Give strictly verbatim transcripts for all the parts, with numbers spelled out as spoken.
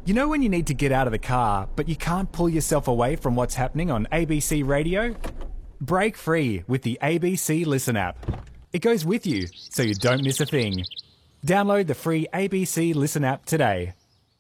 You know when you need to get out of the car, but you can't pull yourself away from what's happening on A B C Radio? Break free with the A B C Listen app. It goes with you, so you don't miss a thing. Download the free A B C Listen app today.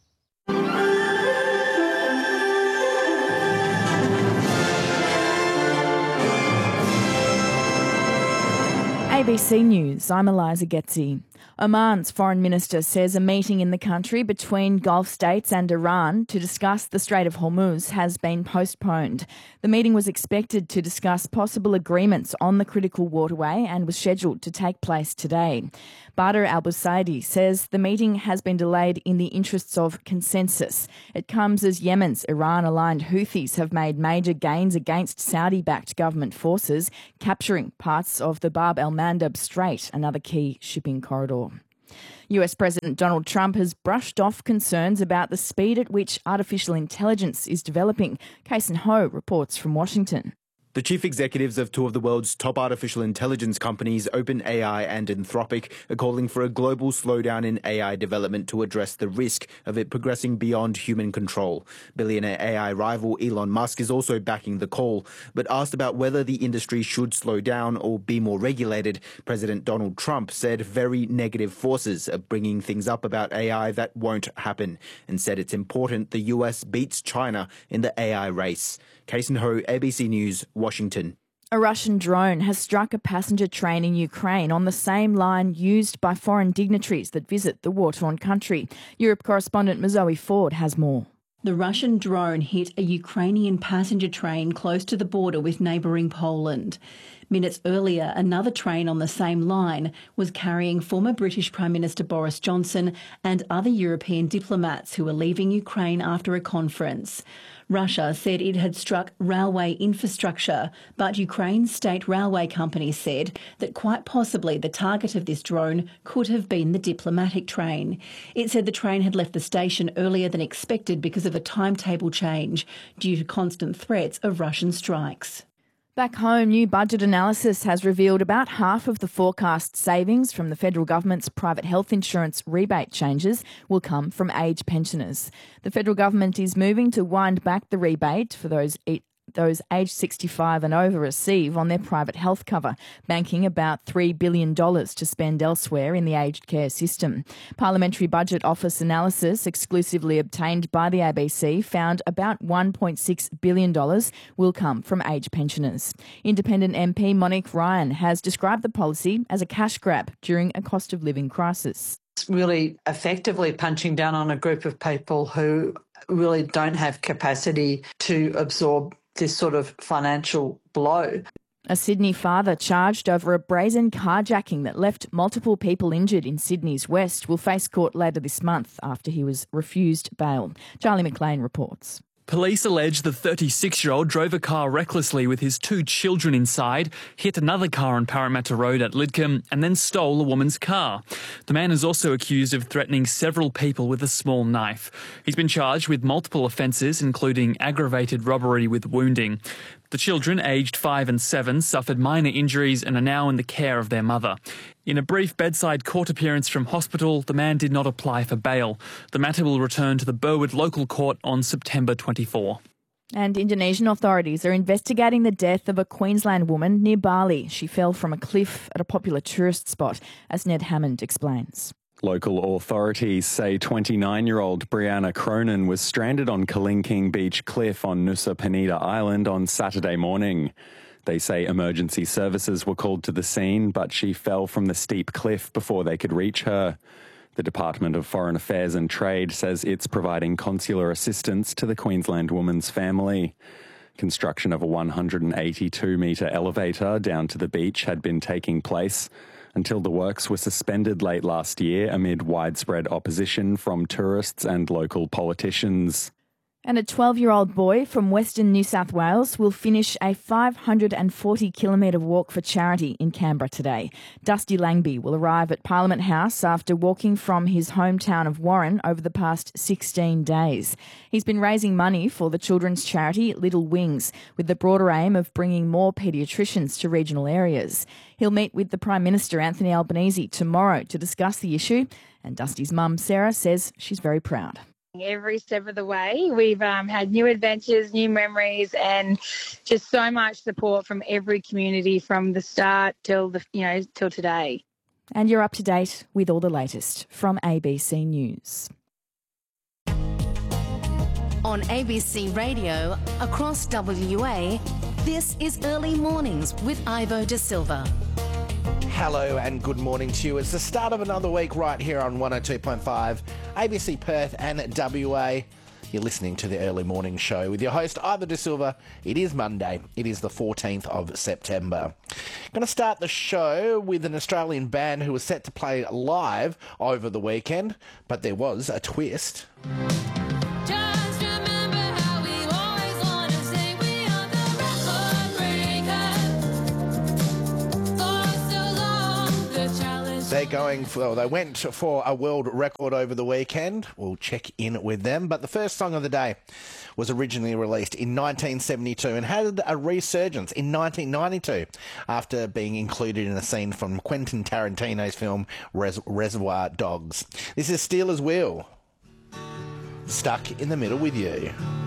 A B C News, I'm Eliza Getzi. Oman's foreign minister says a meeting in the country between Gulf states and Iran to discuss the Strait of Hormuz has been postponed. The meeting was expected to discuss possible agreements on the critical waterway and was scheduled to take place today. Badr al-Busaidi says the meeting has been delayed in the interests of consensus. It comes as Yemen's Iran-aligned Houthis have made major gains against Saudi-backed government forces, capturing parts of the Bab el-Mandeb Strait, another key shipping corridor. U S President Donald Trump has brushed off concerns about the speed at which artificial intelligence is developing. Kason Ho reports from Washington. The chief executives of two of the world's top artificial intelligence companies, OpenAI and Anthropic, are calling for a global slowdown in A I development to address the risk of it progressing beyond human control. Billionaire A I rival Elon Musk is also backing the call, but asked about whether the industry should slow down or be more regulated, President Donald Trump said very negative forces are bringing things up about A I that won't happen, and said it's important the U S beats China in the A I race. Kason Ho, A B C News, Washington. A Russian drone has struck a passenger train in Ukraine on the same line used by foreign dignitaries that visit the war-torn country. Europe correspondent Mazoe Ford has more. The Russian drone hit a Ukrainian passenger train close to the border with neighbouring Poland. Minutes earlier, another train on the same line was carrying former British Prime Minister Boris Johnson and other European diplomats who were leaving Ukraine after a conference. Russia said it had struck railway infrastructure, but Ukraine's state railway company said that quite possibly the target of this drone could have been the diplomatic train. It said the train had left the station earlier than expected because of a timetable change due to constant threats of Russian strikes. Back home, new budget analysis has revealed about half of the forecast savings from the federal government's private health insurance rebate changes will come from aged pensioners. The federal government is moving to wind back the rebate for those those aged sixty-five and over receive on their private health cover, banking about three billion dollars to spend elsewhere in the aged care system. Parliamentary Budget Office analysis exclusively obtained by the A B C found about one point six billion dollars will come from aged pensioners. Independent M P Monique Ryan has described the policy as a cash grab during a cost of living crisis. It's really effectively punching down on a group of people who really don't have capacity to absorb this sort of financial blow. A Sydney father charged over a brazen carjacking that left multiple people injured in Sydney's west will face court later this month after he was refused bail. Charlie McLean reports. Police allege the thirty-six-year-old drove a car recklessly with his two children inside, hit another car on Parramatta Road at Lidcombe and then stole a woman's car. The man is also accused of threatening several people with a small knife. He's been charged with multiple offences, including aggravated robbery with wounding. The children, aged five and seven, suffered minor injuries and are now in the care of their mother. In a brief bedside court appearance from hospital, the man did not apply for bail. The matter will return to the Burwood Local Court on September twenty-fourth. And Indonesian authorities are investigating the death of a Queensland woman near Bali. She fell from a cliff at a popular tourist spot, as Ned Hammond explains. Local authorities say twenty-nine-year-old Brianna Cronin was stranded on Kalingking Beach Cliff on Nusa Penida Island on Saturday morning. They say emergency services were called to the scene, but she fell from the steep cliff before they could reach her. The Department of Foreign Affairs and Trade says it's providing consular assistance to the Queensland woman's family. Construction of a one hundred eighty-two metre elevator down to the beach had been taking place until the works were suspended late last year amid widespread opposition from tourists and local politicians. And a twelve-year-old boy from Western New South Wales will finish a five hundred forty kilometre walk for charity in Canberra today. Dusty Langby will arrive at Parliament House after walking from his hometown of Warren over the past sixteen days. He's been raising money for the children's charity Little Wings, with the broader aim of bringing more paediatricians to regional areas. He'll meet with the Prime Minister Anthony Albanese tomorrow to discuss the issue, and Dusty's mum Sarah says she's very proud. every step of the way. We've um, had new adventures, new memories, and just so much support from every community from the start till the you know till today. And you're up to date with all the latest from A B C News. On A B C Radio, across W A, this is Early Mornings with Ivo De Silva. Hello and good morning to you. It's the start of another week right here on one oh two point five, A B C Perth and W A. You're listening to the Early Morning Show with your host, Ivo De Silva. It is Monday. It is the fourteenth of September. Going to start the show with an Australian band who was set to play live over the weekend, but there was a twist. They're going for, well, they went for a world record over the weekend. We'll check in with them. But the first song of the day was originally released in nineteen seventy-two and had a resurgence in nineteen ninety-two after being included in a scene from Quentin Tarantino's film Res- Reservoir Dogs. This is Stealers Wheel. Stuck in the middle with you.